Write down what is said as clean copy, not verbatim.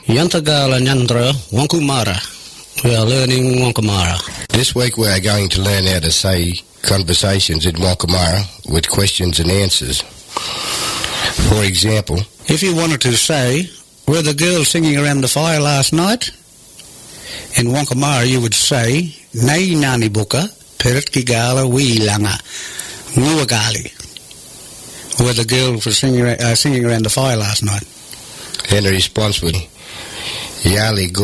Yantagala Nyandra Wankumara. We are learning Wankumara. This week we are going to learn how to say conversations in Wankumara with questions and answers. For example, if you wanted to say, were the girls singing around the fire last night? In Wankumara you would say, Nei nani buka, Peretkigala Weelanga, Nguagali. Were the girls were singing around the fire last night? And the response would, Yali